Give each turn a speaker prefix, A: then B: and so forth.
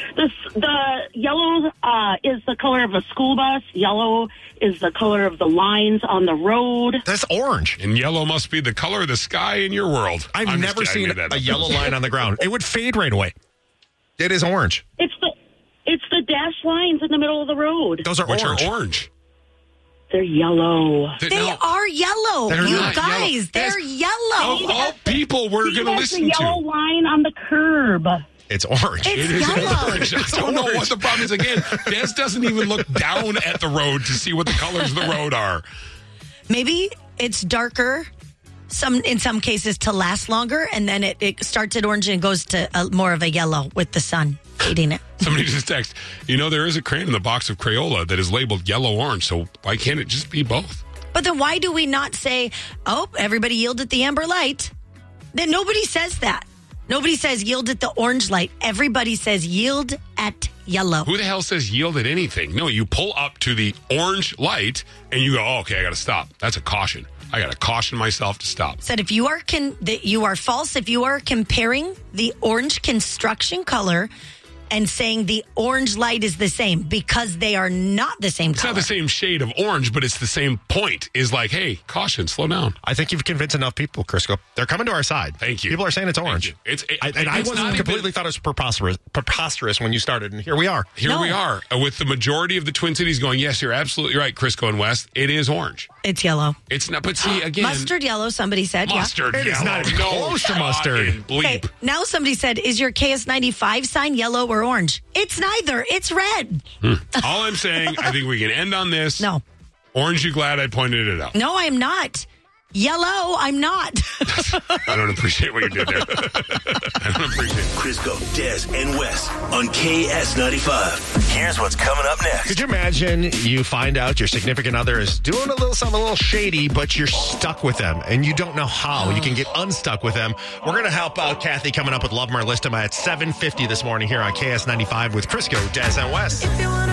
A: The yellow is the color of a school bus. Yellow is the color of the lines on the road.
B: That's orange.
C: And yellow must be the color of the sky in your world.
B: I've never seen a yellow line on the ground. It would fade right away. It is orange.
A: It's the dashed lines in the middle of the road.
B: Those are
C: Which
B: orange.
C: are orange.
A: They're yellow.
D: They are yellow.
B: They're
D: You
B: not
D: guys, they're yellow.
C: Of all people we're going to listen
A: the yellow
C: to.
A: line on the curb.
B: It's orange.
D: It's
C: It is
D: yellow.
C: orange. I don't know what the problem is. Again, Des doesn't even look down at the road to see what the colors of the road are.
D: Maybe it's darker in some cases to last longer, and then it starts at orange and goes to more of a yellow with the sun fading it.
C: Somebody just text, there is a crayon in the box of Crayola that is labeled yellow-orange, so why can't it just be both?
D: But then why do we not say, everybody yield at the amber light? Then nobody says that. Nobody says yield at the orange light. Everybody says yield at yellow.
C: Who the hell says yield at anything? No, you pull up to the orange light and you go, okay, I got to stop. That's a caution. I got to caution myself to stop.
D: Said if you are you are false if you are comparing the orange construction color and saying the orange light is the same, because they are not the same
C: It's
D: color.
C: not the same shade of orange, but it's the same point. Is like, hey, caution, slow down.
B: I think you've convinced enough people, Crisco. They're coming to our side.
C: Thank you.
B: People are saying it's orange. I wasn't completely thought it was preposterous when you started, and here we are.
C: Here we are with the majority of the Twin Cities going, yes, you're absolutely right, Crisco and West. It is orange.
D: It's yellow.
C: It's not, but see, again.
D: Mustard yellow, somebody said.
C: Mustard
D: yeah.
C: yellow.
B: It's not even close to mustard.
C: Bleep.
D: Okay, now somebody said, is your KS95 sign yellow or orange? It's neither. It's red.
C: All I'm saying, I think we can end on this.
D: No.
C: Orange, you glad I pointed it out?
D: No, I am not. Yellow, I'm not.
C: I don't appreciate what you did there. I don't appreciate it.
E: Crisco, Des, and Wes on KS95. Here's what's coming up next.
B: Could you imagine you find out your significant other is doing a little something a little shady, but you're stuck with them and you don't know how you can get unstuck with them? We're going to help out Kathy coming up with Love Mer Listum at 7:50 this morning here on KS95 with Crisco, Des, and Wes.